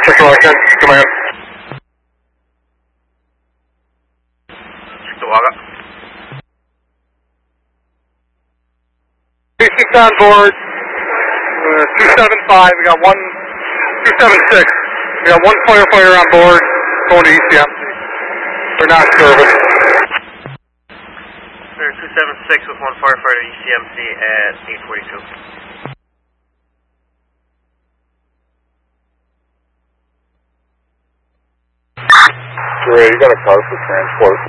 Central Again, command. Tawaga. 36 on board, 275, we got 276. We got one firefighter on board going to ECMC. They're not service. There's 276 with one firefighter ECMC at 842. Great, you got a car for transport.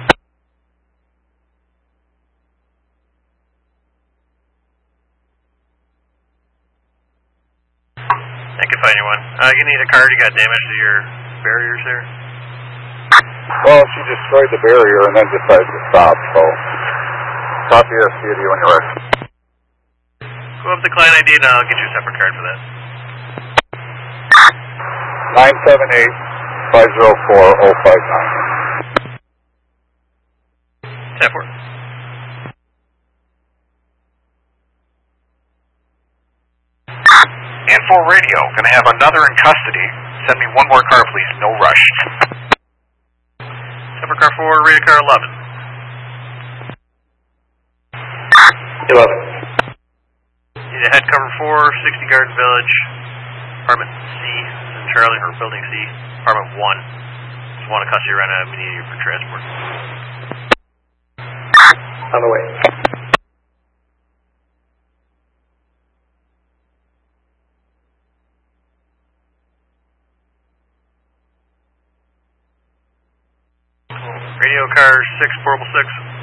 I can find you one. You need a card, you got damage to your barriers there? Well, she destroyed the barrier and then decided to stop, so copy SCD when you're ready. Go up to client ID and I'll get you a separate card for that. 978-504-059. 10-4. And for radio, gonna have another in custody. Send me one more car, please. No rush. Separate car 4, radio car 11. 11. Need a head cover 4, 60 Garden Village, apartment C, in Charlie, or building C, apartment 1. Just want to custody around immediately for transport. On the way. Radio car 6, portable 6.